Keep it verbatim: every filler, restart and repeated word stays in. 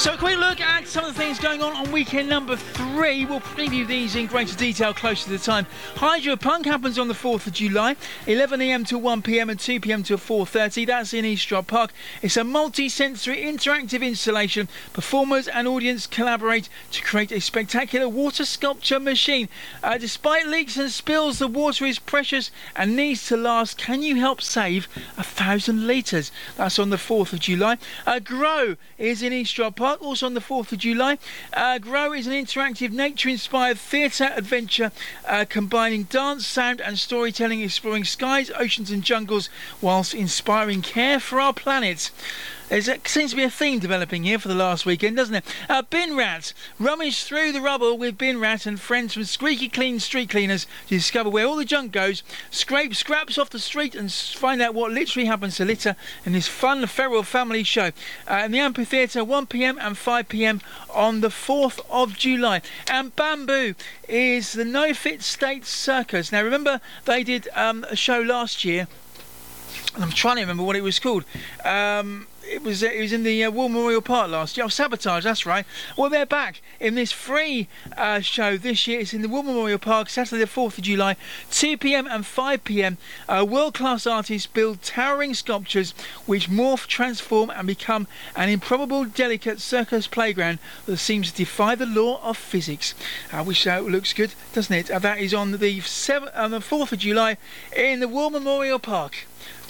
So a quick look at some of the things going on on weekend number three. We'll preview these in greater detail closer to the time. Hydro Punk happens on the fourth of July, eleven a m to one p m and two p m to four thirty. That's in Eastrop Park. It's a multi-sensory interactive installation. Performers and audience collaborate to create a spectacular water sculpture machine. Uh, despite leaks and spills, the water is precious and needs to last. Can you help save a thousand litres? That's on the fourth of July. Uh, Grow is in Eastrop Park. Also on the fourth of July. Uh, Grow is an interactive nature-inspired theatre adventure uh, combining dance, sound and storytelling, exploring skies, oceans and jungles whilst inspiring care for our planet. There seems to be a theme developing here for the last weekend, doesn't it? Uh, Bin Rat. Rummage through the rubble with Bin Rat and friends from Squeaky Clean Street Cleaners to discover where all the junk goes. Scrape scraps off the street and find out what literally happens to litter in this fun feral family show. Uh, in the Amphitheatre, one p m and five p m on the fourth of July. And Bamboo is the No Fit State Circus. Now remember, they did um, a show last year. I'm trying to remember what it was called. Um... It was, it was in the uh, War Memorial Park last year. Oh, Sabotage, that's right. Well, they're back in this free uh, show this year. It's in the War Memorial Park, Saturday the fourth of July, two p m and five p m. Uh, world-class artists build towering sculptures which morph, transform and become an improbable, delicate circus playground that seems to defy the law of physics. Uh, which uh, looks good, doesn't it? Uh, that is on the, seventh, on the fourth of July in the War Memorial Park.